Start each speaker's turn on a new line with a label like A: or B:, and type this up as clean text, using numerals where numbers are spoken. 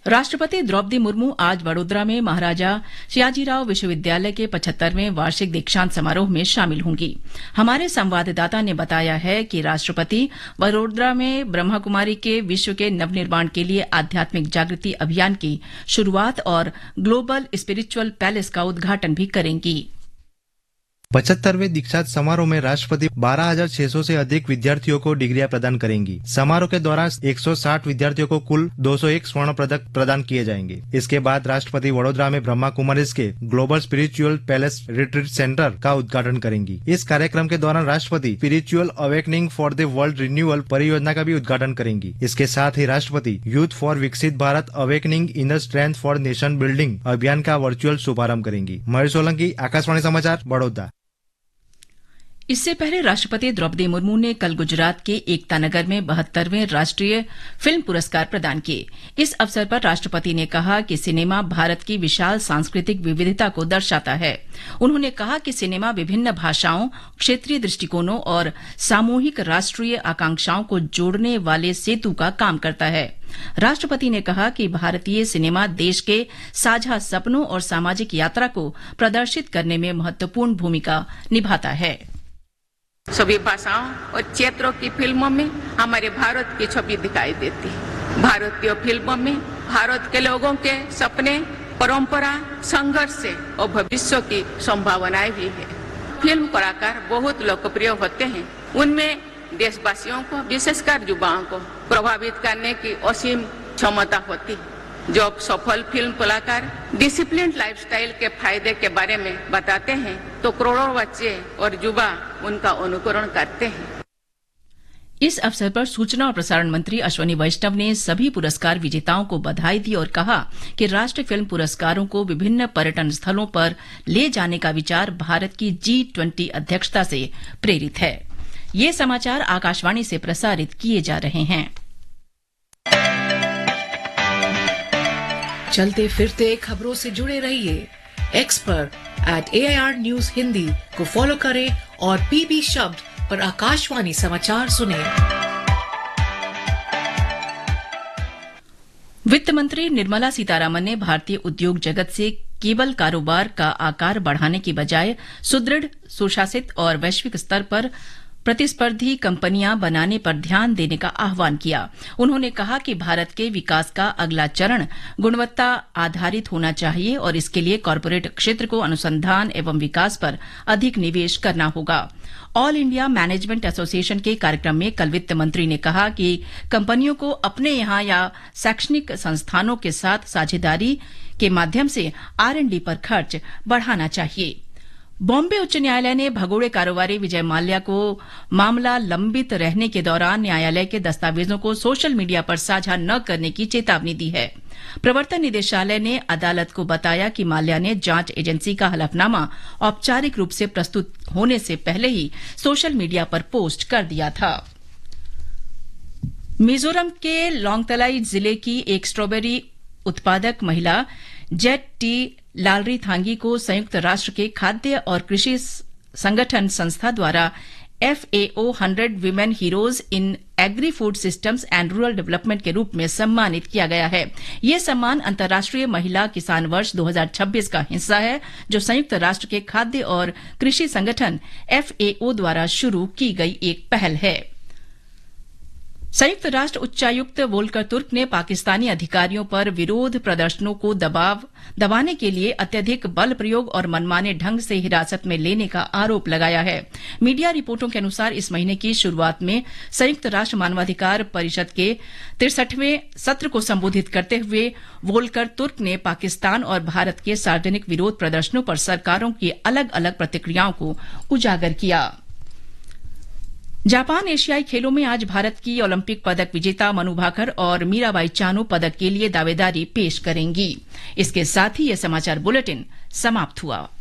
A: राष्ट्रपति द्रौपदी मुर्मू आज वडोदरा में महाराजा सयाजीराव विश्वविद्यालय के 75वें वार्षिक दीक्षांत समारोह में शामिल होंगी। हमारे संवाददाता ने बताया है कि राष्ट्रपति वडोदरा में ब्रह्मा कुमारी के विश्व के नवनिर्माण के लिए आध्यात्मिक जागृति अभियान की शुरूआत और ग्लोबल स्पिरिचुअल पैलेस का उद्घाटन भी करेंगी।
B: 75वें दीक्षांत समारोह में राष्ट्रपति 12,600 से अधिक विद्यार्थियों को डिग्रियां प्रदान करेंगी। समारोह के दौरान 160 विद्यार्थियों को कुल 201 स्वर्ण पदक प्रदान किए जाएंगे। इसके बाद राष्ट्रपति वडोदरा में ब्रह्मा कुमारीज के global spiritual palace retreat centre का उद्घाटन करेंगी। इस कार्यक्रम के दौरान राष्ट्रपति spiritual awakening for the world renewal परियोजना का भी उद्घाटन करेंगी। इसके साथ ही राष्ट्रपति यूथ फॉर विकसित Bharat awakening inner strength for nation building अभियान का वर्चुअल शुभारंभ करेंगी। मयूर सोलंकी, आकाशवाणी समाचार, बड़ौदा।
A: इससे पहले राष्ट्रपति द्रौपदी मुर्मू ने कल गुजरात के एकता नगर में 72वें राष्ट्रीय फिल्म पुरस्कार प्रदान किए। इस अवसर पर राष्ट्रपति ने कहा कि सिनेमा भारत की विशाल सांस्कृतिक विविधता को दर्शाता है। उन्होंने कहा कि सिनेमा विभिन्न भाषाओं, क्षेत्रीय दृष्टिकोणों और सामूहिक राष्ट्रीय आकांक्षाओं को जोड़ने वाले सेतु का काम करता है। राष्ट्रपति ने कहा कि भारतीय सिनेमा देश के साझा सपनों और सामाजिक यात्रा को प्रदर्शित करने में महत्वपूर्ण भूमिका निभाता है।
C: सभी भाषाओं और क्षेत्रों की फिल्मों में हमारे भारत की छवि दिखाई देती है। भारतीय फिल्मों में भारत के लोगों के सपने, परंपरा, संघर्ष और भविष्य की संभावनाएं भी है। फिल्म कलाकार बहुत लोकप्रिय होते हैं। उनमें देशवासियों को, विशेषकर युवाओं को प्रभावित करने की असीम क्षमता होती है। जब सफल फिल्म कलाकार डिसिप्लिन लाइफस्टाइल के फायदे के बारे में बताते हैं तो करोड़ों बच्चे और युवा उनका अनुकरण करते हैं।
A: इस अवसर पर सूचना और प्रसारण मंत्री अश्विनी वैष्णव ने सभी पुरस्कार विजेताओं को बधाई दी और कहा कि राष्ट्रीय फिल्म पुरस्कारों को विभिन्न पर्यटन स्थलों पर ले जाने का विचार भारत की G20 अध्यक्षता से प्रेरित है। ये समाचार आकाशवाणी से प्रसारित किए जा रहे हैं।
D: चलते फिरते खबरों से जुड़े रहिए। एक्स पर @AIR News हिंदी को फॉलो करें और PB शब्द पर आकाशवाणी समाचार सुनें।
A: वित्त मंत्री निर्मला सीतारामन ने भारतीय उद्योग जगत से केवल कारोबार का आकार बढ़ाने की बजाय सुदृढ़, सुशासित और वैश्विक स्तर पर प्रतिस्पर्धी कंपनियां बनाने पर ध्यान देने का आह्वान किया। उन्होंने कहा कि भारत के विकास का अगला चरण गुणवत्ता आधारित होना चाहिए और इसके लिए कॉरपोरेट क्षेत्र को अनुसंधान एवं विकास पर अधिक निवेश करना होगा। ऑल इंडिया मैनेजमेंट एसोसिएशन के कार्यक्रम में कल वित्त मंत्री ने कहा कि कंपनियों को अपने यहां या शैक्षणिक संस्थानों के साथ साझेदारी के माध्यम से R&D पर खर्च बढ़ाना चाहिए। बॉम्बे उच्च न्यायालय ने भगोड़े कारोबारी विजय माल्या को मामला लंबित रहने के दौरान न्यायालय के दस्तावेजों को सोशल मीडिया पर साझा न करने की चेतावनी दी है। प्रवर्तन निदेशालय ने अदालत को बताया कि माल्या ने जांच एजेंसी का हलफनामा औपचारिक रूप से प्रस्तुत होने से पहले ही सोशल मीडिया पर पोस्ट कर दिया था। मिजोरम के लोंगतलाई जिले की एक स्ट्रॉबेरी उत्पादक महिला जेट टी लालरी थांगी को संयुक्त राष्ट्र के खाद्य और कृषि संगठन संस्था द्वारा FAO 100 women heroes in agri food systems and rural development के रूप में सम्मानित किया गया है। ये सम्मान अंतर्राष्ट्रीय महिला किसान वर्ष 2026 का हिस्सा है, जो संयुक्त राष्ट्र के खाद्य और कृषि संगठन FAO द्वारा शुरू की गई एक पहल है। संयुक्त राष्ट्र उच्चायुक्त वोल्कर तुर्क ने पाकिस्तानी अधिकारियों पर विरोध प्रदर्शनों को दबाने के लिए अत्यधिक बल प्रयोग और मनमाने ढंग से हिरासत में लेने का आरोप लगाया है। मीडिया रिपोर्टों के अनुसार इस महीने की शुरुआत में संयुक्त राष्ट्र मानवाधिकार परिषद के 63वें सत्र को संबोधित करते हुए वोल्कर तुर्क ने पाकिस्तान और भारत के सार्वजनिक विरोध प्रदर्शनों पर सरकारों की अलग अलग प्रतिक्रियाओं को उजागर किया। जापान एशियाई खेलों में आज भारत की ओलंपिक पदक विजेता मनु भाकर और मीराबाई चानू पदक के लिए दावेदारी पेश करेंगी। इसके साथ ही यह समाचार बुलेटिन समाप्त हुआ।